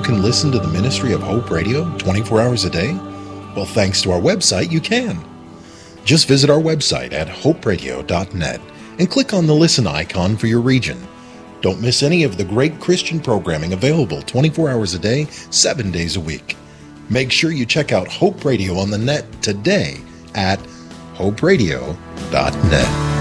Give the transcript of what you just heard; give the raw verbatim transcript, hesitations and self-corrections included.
can listen to the ministry of Hope Radio twenty-four hours a day? Well, thanks to our website, you can. Just visit our website at hope radio dot net and click on the listen icon for your region. Don't miss any of the great Christian programming available twenty-four hours a day, seven days a week. Make sure you check out Hope Radio on the net today at hope radio dot net.